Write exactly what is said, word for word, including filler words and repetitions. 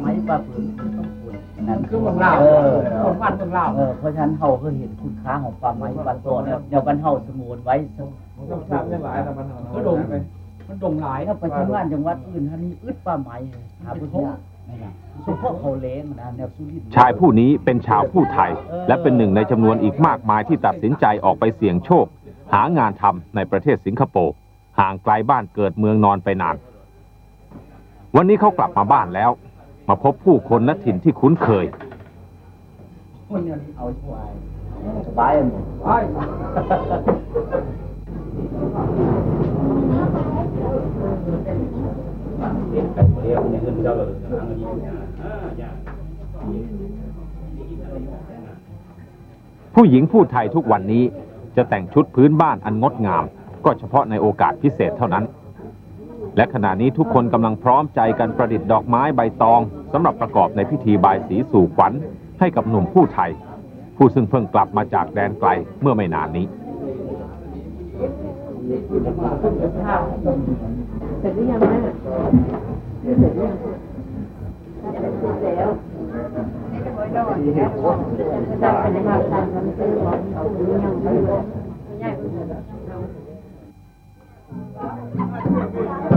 ไม้ปลาผืนต้องปวดนั่นคือเมืองลาวเออคนบ้านเมืองลาวเออเพราะฉะนั้นเฮาเคยเห็นคุณค่าของปลาไม้ปลาโตเนี่ยเดี๋ยวกันเฮาสงวนไว้มันต้องทำยังหลายแต่มันก็ดงมันดงหลายถ้าไปทำงานจังหวัดอื่นท่านี้อึดปลาไม้หาพุทธะเฉพาะเขาเล้งนะแนวสุรินทร์ชายผู้นี้เป็นชาวผู้ไทยและเป็นหนึ่งในจำนวนอีกมากมายที่ตัดสินใจออกไปเสี่ยงโชคหางานทำในประเทศสิงคโปร์ห่างไกลบ้านเกิดเมืองนอนไปนานวันนี้เขากลับมาบ้านแล้วมาพบผู้คนและถิ่นที่คุ้นเคยคนนี้เอาสบายสบายหมดไปผู้หญิงผู้ไทยทุกวันนี้จะแต่งชุดพื้นบ้านอันงดงามก็เฉพาะในโอกาสพิเศษเท่านั้นและขณะนี้ทุกคนกำลังพร้อมใจกันประดิษฐ์ดอกไม้ใบตองสำหรับประกอบในพิธีบายสีสู่ขวัญให้กับหนุ่มผู้ไทยผู้ซึ่งเพิ่งกลับมาจากแดนไกลเมื่อไม่นานนี้เสร็จหรือยังแม่เสร็จหรือยังเสร็จแล้วจำเป็นมาตามคำซื้อของเขาหรือยังไม่รู้